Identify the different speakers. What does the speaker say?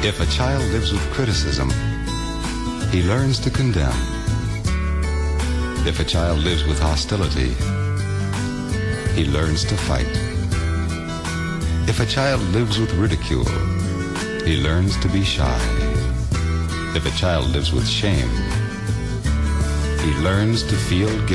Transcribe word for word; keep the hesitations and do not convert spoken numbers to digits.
Speaker 1: If a child lives with criticism, he learns to condemn. If a child lives with hostility, he learns to fight. If a child lives with ridicule, he learns to be shy. If a child lives with shame, he learns to feel guilty.